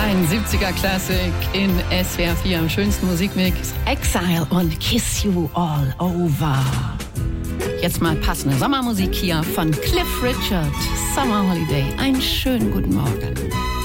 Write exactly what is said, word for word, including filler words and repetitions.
Ein siebziger Classic in S W R vier am schönsten Musikmix. Exile und Kiss You All Over. Jetzt mal passende Sommermusik hier von Cliff Richard. Summer Holiday. Einen schönen guten Morgen.